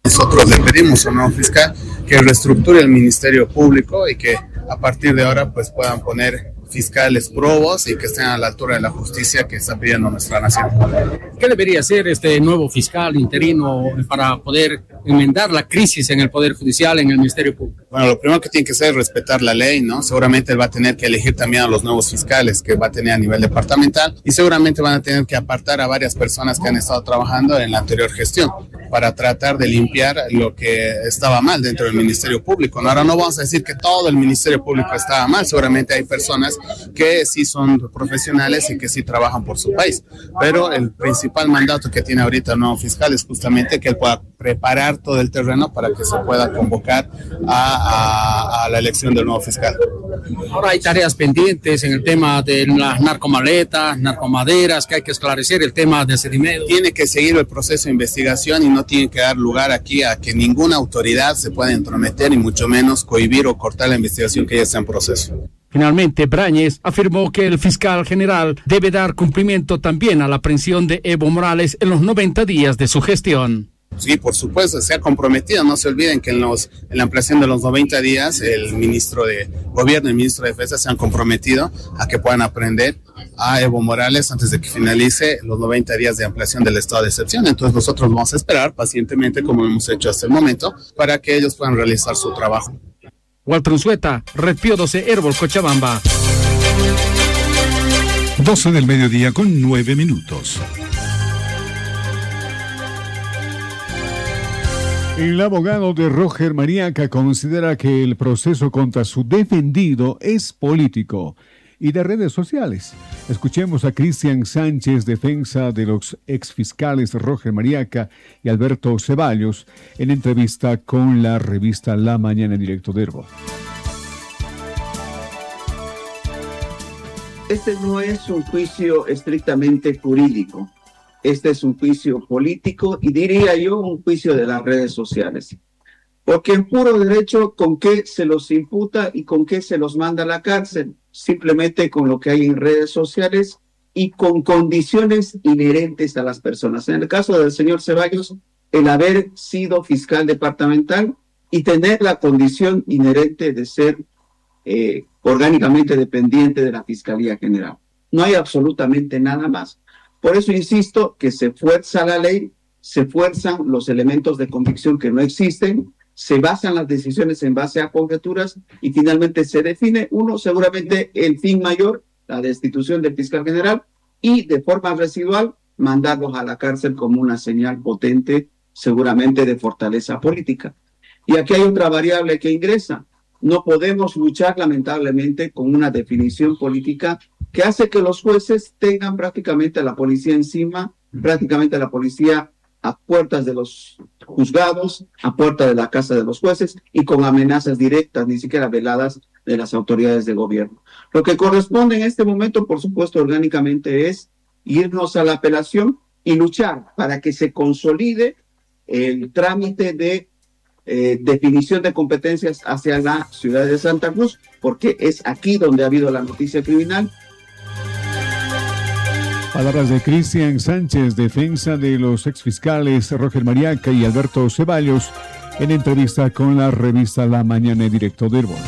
Nosotros le pedimos a un nuevo fiscal que reestructure el Ministerio Público y que a partir de ahora pues puedan poner fiscales probos y que estén a la altura de la justicia que está pidiendo nuestra nación. ¿Qué debería hacer este nuevo fiscal interino para poder enmendar la crisis en el Poder Judicial, en el Ministerio Público? Bueno, lo primero que tiene que hacer es respetar la ley, ¿no? Seguramente él va a tener que elegir también a los nuevos fiscales que va a tener a nivel departamental y seguramente van a tener que apartar a varias personas que han estado trabajando en la anterior gestión para tratar de limpiar lo que estaba mal dentro del Ministerio Público. ¿No? Ahora no vamos a decir que todo el Ministerio Público estaba mal, seguramente hay personas que sí son profesionales y que sí trabajan por su país, pero el principal mandato que tiene ahorita el nuevo fiscal es justamente que él pueda preparar todo el terreno para que se pueda convocar a la elección del nuevo fiscal. Ahora hay tareas pendientes en el tema de las narcomaletas, narcomaderas, que hay que esclarecer el tema de Sedimero. Tiene que seguir el proceso de investigación y no tiene que dar lugar aquí a que ninguna autoridad se pueda entrometer y mucho menos cohibir o cortar la investigación que ya está en proceso. Finalmente, Brañez afirmó que el fiscal general debe dar cumplimiento también a la aprehensión de Evo Morales en los 90 días de su gestión. Sí, por supuesto, se ha comprometido. No se olviden que en la ampliación de los 90 días, el ministro de Gobierno y el ministro de Defensa se han comprometido a que puedan aprehender a Evo Morales antes de que finalice los 90 días de ampliación del estado de excepción. Entonces nosotros vamos a esperar pacientemente, como hemos hecho hasta el momento, para que ellos puedan realizar su trabajo. Walter Unzueta, Red Pío 12, Herbol, Cochabamba. 12 del mediodía con 9 minutos. El abogado de Roger Mariaca considera que el proceso contra su defendido es político y de redes sociales. Escuchemos a Cristian Sánchez, defensa de los exfiscales Roger Mariaca y Alberto Ceballos, en entrevista con la revista La Mañana en directo de Herbol. Este no es un juicio estrictamente jurídico. Este es un juicio político y diría yo un juicio de las redes sociales. Porque en puro derecho, ¿con qué se los imputa y con qué se los manda a la cárcel? Simplemente con lo que hay en redes sociales y con condiciones inherentes a las personas. En el caso del señor Ceballos, el haber sido fiscal departamental y tener la condición inherente de ser orgánicamente dependiente de la Fiscalía General. No hay absolutamente nada más. Por eso insisto que se fuerza la ley, se fuerzan los elementos de convicción que no existen, se basan las decisiones en base a conjeturas y finalmente se define, uno, seguramente el fin mayor, la destitución del fiscal general, y de forma residual mandarlos a la cárcel como una señal potente, seguramente de fortaleza política. Y aquí hay otra variable que ingresa. No podemos luchar lamentablemente con una definición política que hace que los jueces tengan prácticamente a la policía encima, prácticamente a la policía a puertas de los juzgados, a puertas de la casa de los jueces y con amenazas directas, ni siquiera veladas, de las autoridades de gobierno. Lo que corresponde en este momento, por supuesto, orgánicamente es irnos a la apelación y luchar para que se consolide el trámite de definición de competencias hacia la ciudad de Santa Cruz, porque es aquí donde ha habido la noticia criminal. Palabras de Cristian Sánchez, defensa de los exfiscales Roger Mariaca y Alberto Ceballos, en entrevista con la revista La Mañana en directo de Herbol.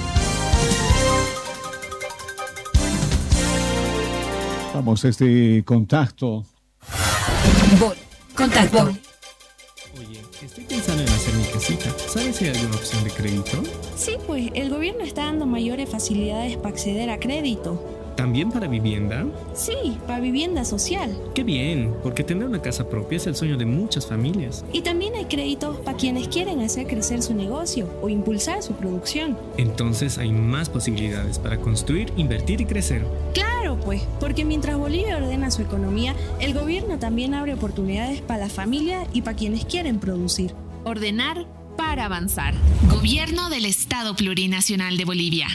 Vamos a este contacto. Contacto. Oye, estoy pensando en hacer mi casita. ¿Sabes si hay alguna opción de crédito? Sí, pues el gobierno está dando mayores facilidades para acceder a crédito. ¿También para vivienda? Sí, para vivienda social. ¡Qué bien! Porque tener una casa propia es el sueño de muchas familias. Y también hay créditos para quienes quieren hacer crecer su negocio o impulsar su producción. Entonces hay más posibilidades para construir, invertir y crecer. Claro, pues, porque mientras Bolivia ordena su economía, el gobierno también abre oportunidades para la familia y para quienes quieren producir. Ordenar para avanzar. Gobierno del Estado Plurinacional de Bolivia.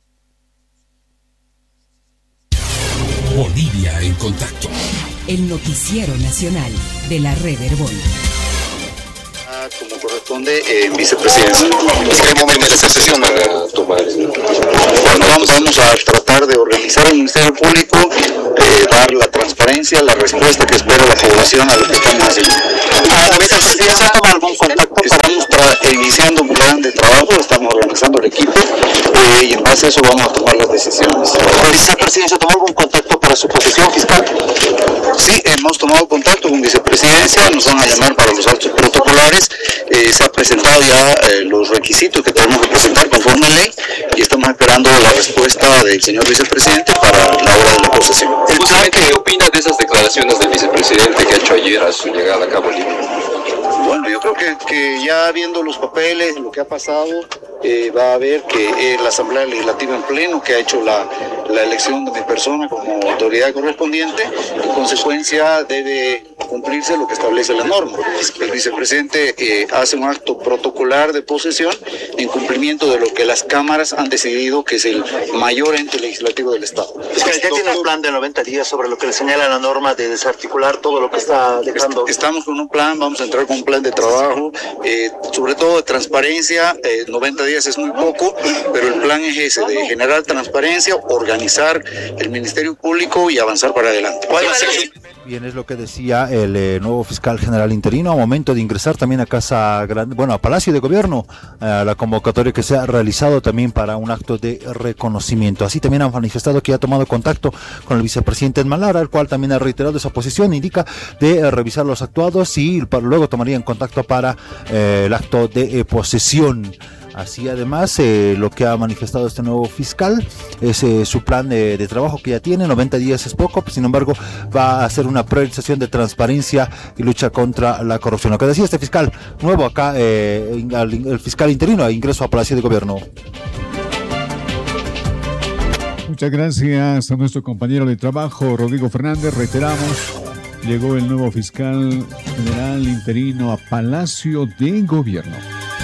Bolivia en contacto. El noticiero nacional de la red Herbol. Como corresponde, vicepresidencia. ¿Qué momento de sesión para tomar? Bueno, vamos a tratar de organizar el Ministerio Público, dar la transparencia, la respuesta que espera la población a lo que estamos haciendo. ¿Ya se toma algún contacto? Estamos base a eso vamos a tomar las decisiones. ¿La vicepresidencia tomó algún contacto para su posición fiscal? Sí, hemos tomado contacto con vicepresidencia, nos van a llamar para los actos protocolares, se han presentado ya los requisitos que tenemos que presentar conforme a ley y estamos esperando la respuesta del señor vicepresidente para la hora de la posesión. ¿Qué opina de esas declaraciones del vicepresidente que ha hecho ayer a su llegada acá a Bolivia? Bueno, yo creo que ya viendo los papeles, lo que ha pasado, va a ver que la Asamblea Legislativa en pleno que ha hecho la elección de mi persona como autoridad correspondiente, en consecuencia debe cumplirse lo que establece la norma. El vicepresidente hace un acto protocolar de posesión en cumplimiento de lo que las cámaras han decidido que es el mayor ente legislativo del Estado. ¿Ya tiene un plan de 90 días sobre lo que le señala la norma de desarticular todo lo que está dejando? Estamos con un plan, vamos a entrar con un plan de trabajo, sobre todo de transparencia. 90 días es muy poco, pero el plan es ese, de generar transparencia, organizar el Ministerio Público y avanzar para adelante. ¿Cuál va a ser? Bien, es lo que decía el nuevo fiscal general interino a momento de ingresar también a Casa Grande, a Palacio de Gobierno, a la convocatoria que se ha realizado también para un acto de reconocimiento. Así también han manifestado que ha tomado contacto con el vicepresidente Edman Lara, el cual también ha reiterado esa posición, indica de revisar los actuados y luego tomarían contacto para el acto de posesión. Así además lo que ha manifestado este nuevo fiscal es su plan de trabajo que ya tiene. 90 días es poco, sin embargo va a hacer una priorización de transparencia y lucha contra la corrupción. Lo que decía este fiscal nuevo acá, el fiscal interino a ingreso a Palacio de Gobierno. Muchas gracias a nuestro compañero de trabajo Rodrigo Fernández. Reiteramos, llegó el nuevo fiscal general interino a Palacio de Gobierno.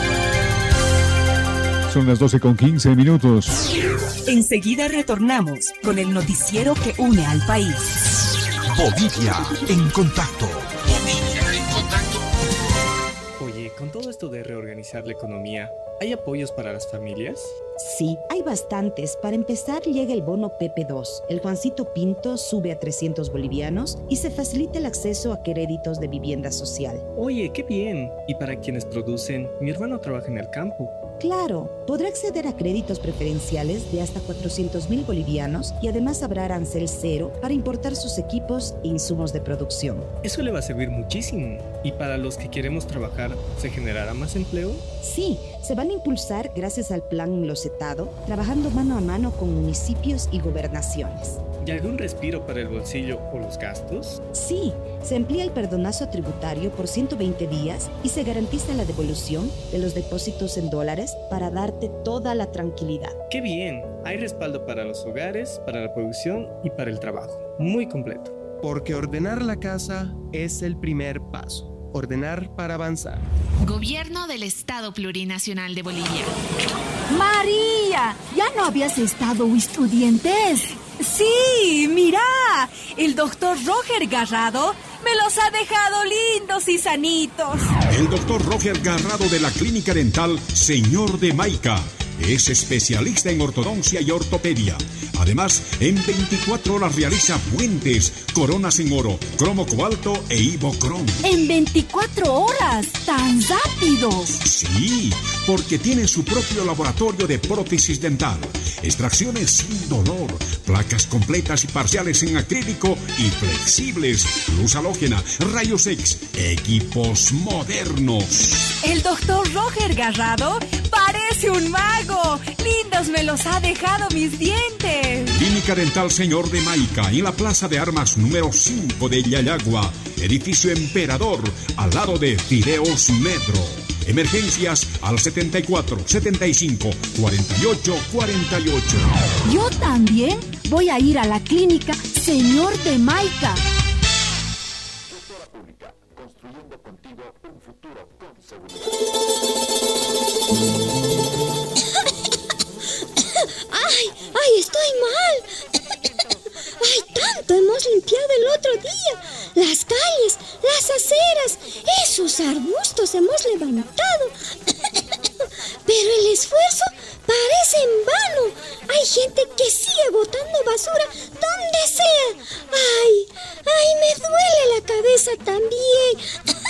Son las 12:15. Enseguida retornamos con el noticiero que une al país. Bolivia en contacto. Oye, con todo esto de reorganizar la economía, ¿hay apoyos para las familias? Sí, hay bastantes. Para empezar, llega el bono PP2. El Juancito Pinto sube a 300 bolivianos y se facilita el acceso a créditos de vivienda social. Oye, qué bien. Y para quienes producen, mi hermano trabaja en el campo. Claro, podrá acceder a créditos preferenciales de hasta 400.000 bolivianos y además habrá arancel cero para importar sus equipos e insumos de producción. Eso le va a servir muchísimo. ¿Y para los que queremos trabajar, se generará más empleo? Sí, se van a impulsar gracias al plan Locetado, trabajando mano a mano con municipios y gobernaciones. ¿Y algún respiro para el bolsillo o los gastos? Sí, se amplía el perdonazo tributario por 120 días y se garantiza la devolución de los depósitos en dólares para darte toda la tranquilidad. ¡Qué bien! Hay respaldo para los hogares, para la producción y para el trabajo. Muy completo. Porque ordenar la casa es el primer paso. Ordenar para avanzar. Gobierno del Estado Plurinacional de Bolivia. María, ¿ya no habías estado estudiantes? Sí, mira, el doctor Roger Garrado me los ha dejado lindos y sanitos. El doctor Roger Garrado de la Clínica Dental Señor de Maica es especialista en ortodoncia y ortopedia. Además, en 24 horas realiza puentes, coronas en oro, cromo cobalto e ibocrom. ¿En 24 horas? ¿Tan rápido? Sí, porque tiene su propio laboratorio de prótesis dental, extracciones sin dolor, placas completas y parciales en acrílico y flexibles, luz halógena, rayos X, equipos modernos. El doctor Roger Garrado parece un mago. Lindos me los ha dejado mis dientes. Clínica Dental Señor de Maica, en la Plaza de Armas número 5 de Yayagua, edificio Emperador, al lado de Fideos Metro. Emergencias al 74 75 48 48. Yo también voy a ir a la clínica Señor de Maica. Doctora Pública, construyendo contigo un futuro con seguridad. ¡Ay, estoy mal! ¡Ay, tanto hemos limpiado el otro día! Las calles, las aceras, esos arbustos hemos levantado. Pero el esfuerzo parece en vano. Hay gente que sigue botando basura donde sea. ¡Ay, me duele la cabeza también!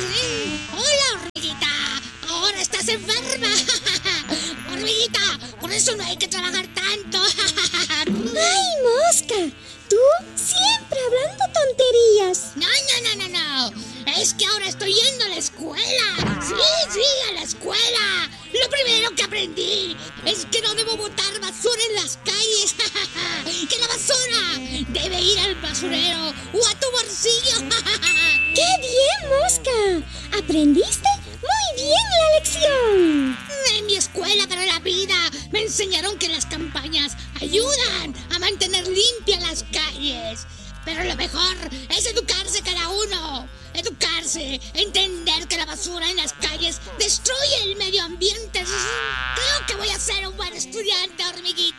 ¡Hola, hormiguita! ¡Ahora estás enferma! ¡Hormiguita! ¡Con eso no hay que trabajar tanto. ¡Ay, Mosca! Tú siempre hablando tonterías. No. Es que ahora estoy yendo a la escuela. Sí, a la escuela. Lo primero que aprendí es que no debo botar basura en las calles. Que la basura debe ir al basurero o a tu bolsillo. ¡Qué bien, Mosca! ¿Aprendiste? ¡Muy bien la lección! En mi escuela para la vida me enseñaron que las campañas ayudan a mantener limpias las calles. Pero lo mejor es educarse cada uno. Educarse, entender que la basura en las calles destruye el medio ambiente. Creo que voy a ser un buen estudiante, hormiguita.